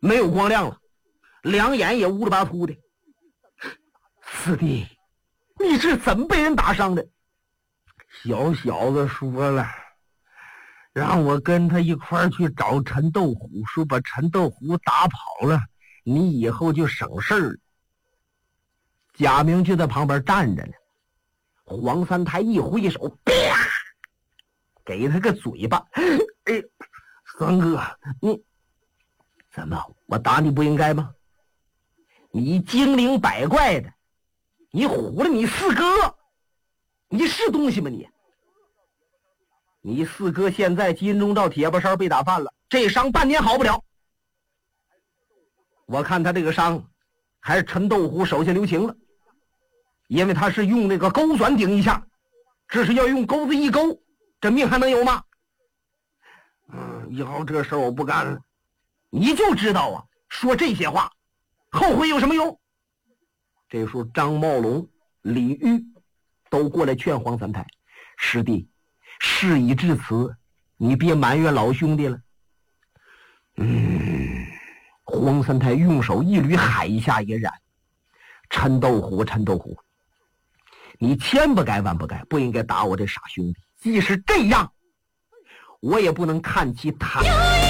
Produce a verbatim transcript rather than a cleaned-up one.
没有光亮了，两眼也乌里巴秃的。四弟，你是怎么被人打伤的？小小子说了，让我跟他一块儿去找陈豆虎，说把陈豆虎打跑了，你以后就省事儿了。贾明就在旁边站着呢。黄三台一挥手，啪，给他个嘴巴。哎，三哥，你怎么我打你不应该吗？你精灵百怪的，你唬了你四哥，你是东西吗你？你四哥现在金钟罩铁布衫被打翻了，这伤半年好不了。我看他这个伤还是陈豆虎手下留情了，因为他是用那个钩钻顶一下，这是要用钩子一勾，这命还能有吗？嗯，以后这事儿我不干了。你就知道啊，说这些话后悔有什么用？这时候张茂龙、李煜都过来劝黄三台，师弟，事已至此，你别埋怨老兄弟了。嗯，黄三台用手一捋海下一染，陈豆虎，陈豆虎，你千不该万不该，不应该打我这傻兄弟。即使这样，我也不能看其他。